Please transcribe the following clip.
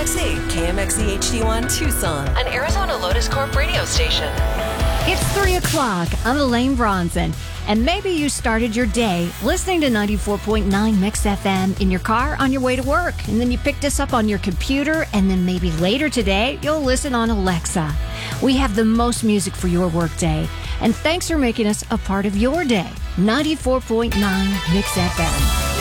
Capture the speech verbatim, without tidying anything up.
X E, K M X E H D one Tucson, an Arizona Lotus Corp radio station. It's three o'clock. I'm Elaine Bronson. And maybe you started your day listening to ninety-four point nine Mix F M in your car on your way to work. And then you picked us up on your computer. And then maybe later today, you'll listen on Alexa. We have the most music for your workday. And thanks for making us a part of your day. ninety-four point nine Mix F M.